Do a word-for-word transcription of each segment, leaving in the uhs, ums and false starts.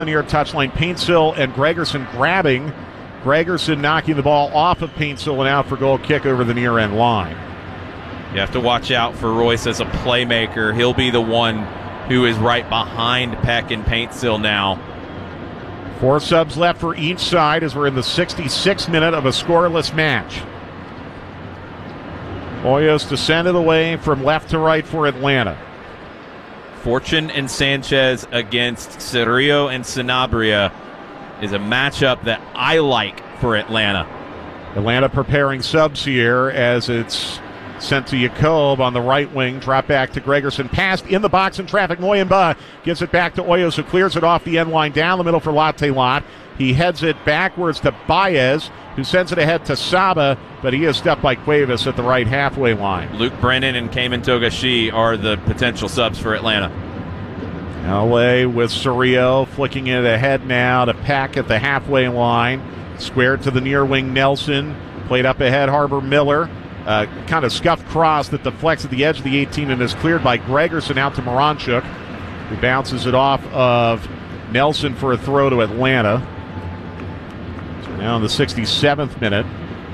near touchline. Paintsill and Gregerson grabbing. Gregerson knocking the ball off of Paintsill and out for goal kick over the near end line. You have to watch out for Royce as a playmaker. He'll be the one who is right behind Peck and Paintsill now. Four subs left for each side as we're in the sixty-sixth minute of a scoreless match. Hoyos descended away from left to right for Atlanta. Fortune and Sanchez against Cerrillo and Sanabria is a matchup that I like for Atlanta. Atlanta preparing subs here as it's sent to Jacob on the right wing. Drop back to Gregerson. Passed in the box in traffic. Moyemba gives it back to Hoyos, who clears it off the end line down the middle for Latte Lot. He heads it backwards to Baez, who sends it ahead to Saba, but he is stepped by Cuevas at the right halfway line. Luke Brennan and Cayman Togashi are the potential subs for Atlanta. L A with Cerrillo flicking it ahead now to Peck at the halfway line. Squared to the near wing Nelson. Played up ahead Harbor Miller. Uh, kind of scuffed cross that deflects at the edge of the eighteen and is cleared by Gregerson out to Moranchuk, who bounces it off of Nelson for a throw to Atlanta. So now in the sixty-seventh minute.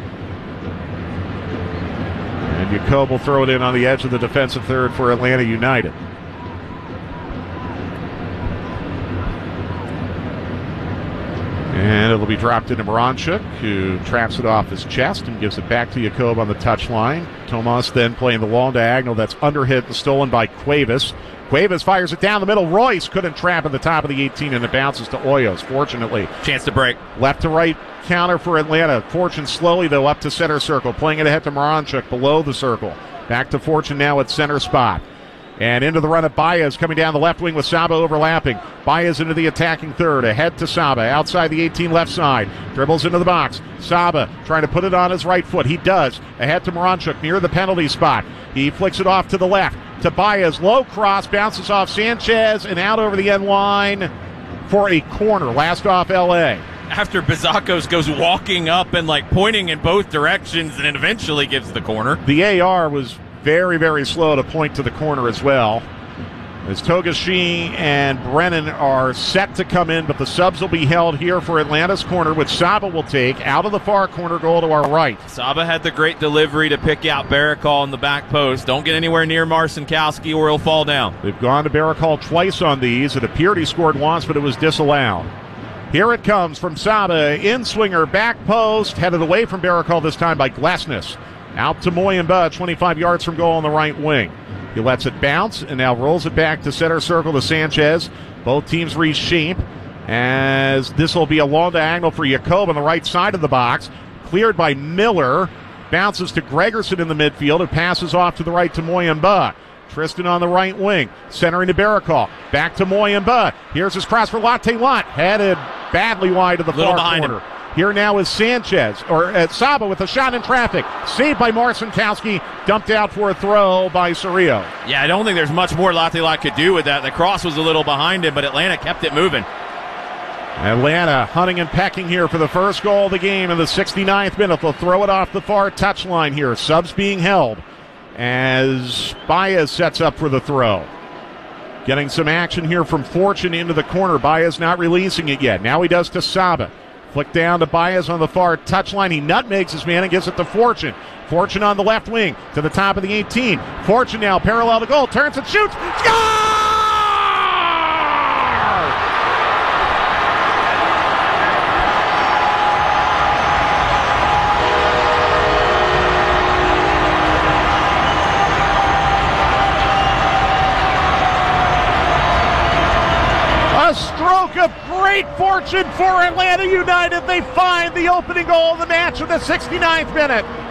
And Jacob will throw it in on the edge of the defensive third for Atlanta United. And it'll be dropped into Moranchuk, who traps it off his chest and gives it back to Jacob on the touchline. Tomas then playing the long diagonal. That's underhit and stolen by Cuevas. Cuevas fires it down the middle. Royce couldn't trap at the top of the eighteen, and it bounces to Hoyos, fortunately. Chance to break. Left to right counter for Atlanta. Fortune slowly, though, up to center circle. Playing it ahead to Moranchuk below the circle. Back to Fortune now at center spot. And into the run of Baez coming down the left wing with Saba overlapping. Baez into the attacking third. Ahead to Saba. Outside the eighteen left side. Dribbles into the box. Saba trying to put it on his right foot. He does. Ahead to Moranchuk near the penalty spot. He flicks it off to the left to Baez. Low cross. Bounces off Sanchez and out over the end line for a corner. Last off L A. After Bizakos goes walking up and like pointing in both directions and then eventually gives the corner. The A R was very, very slow to point to the corner as well. As Togashi and Brennan are set to come in, but the subs will be held here for Atlanta's corner, which Saba will take out of the far corner goal to our right. Saba had the great delivery to pick out Barakal in the back post. Don't get anywhere near Marcinkowski or he'll fall down. They've gone to Barakal twice on these. It appeared he scored once, but it was disallowed. Here it comes from Saba, in-swinger, back post, headed away from Barakal this time by Glesnes. Out to Moyemba, twenty-five yards from goal on the right wing. He lets it bounce and now rolls it back to center circle to Sanchez. Both teams reshape as this will be a long diagonal for Jacob on the right side of the box. Cleared by Miller. Bounces to Gregerson in the midfield. It passes off to the right to Moyemba. Tristan on the right wing. Centering to Barakal. Back to Moyemba. Here's his cross for Latte Lot. Headed badly wide to the Little far corner. Him. Here now is Sanchez, or uh, Saba with a shot in traffic. Saved by Marcinkowski. Dumped out for a throw by Cerrillo. Yeah, I don't think there's much more Latte Lot could do with that. The cross was a little behind him, but Atlanta kept it moving. Atlanta hunting and pecking here for the first goal of the game in the sixty-ninth minute. They'll throw it off the far touchline here. Subs being held as Baez sets up for the throw. Getting some action here from Fortune into the corner. Baez not releasing it yet. Now he does to Saba. Flick down to Baez on the far touchline. He nutmegs his man and gives it to Fortune. Fortune on the left wing to the top of the eighteen. Fortune now parallel to goal. Turns and shoots. Score! A stroke of great fortune for Atlanta United. They find the opening goal of the match in the sixty-ninth minute.